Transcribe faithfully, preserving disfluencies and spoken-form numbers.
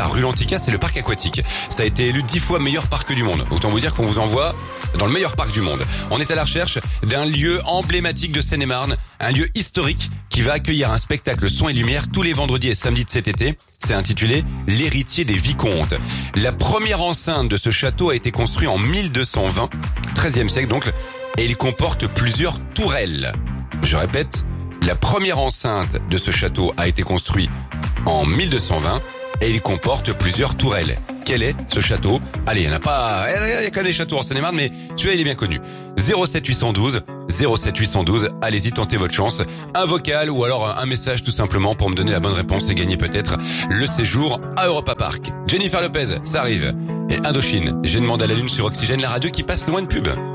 Rulantica, c'est le parc aquatique. Ça a été élu dix fois meilleur parc du monde. Autant vous dire qu'on vous envoie dans le meilleur parc du monde. On est à la recherche d'un lieu emblématique de Seine-et-Marne, un lieu historique qui va accueillir un spectacle son et lumière tous les vendredis et samedis de cet été. C'est intitulé L'héritier des vicomtes. La première enceinte de ce château a été construite en mille deux cent vingt, treizième siècle donc, et il comporte plusieurs tourelles. Je répète, la première enceinte de ce château a été construite en mille deux cent vingt et il comporte plusieurs tourelles. Quel est ce château? Allez, il n'y en a pas, il y a quand même des châteaux en Seine-et-Marne, mais celui-là il est bien connu. zéro sept huit un deux, zéro sept huit un deux, allez-y, tentez votre chance. Un vocal ou alors un message tout simplement pour me donner la bonne réponse et gagner peut-être le séjour à Europa Park. Jennifer Lopez, ça arrive. Et Indochine, j'ai demandé à la lune sur Oxygène, la radio qui passe loin de pub.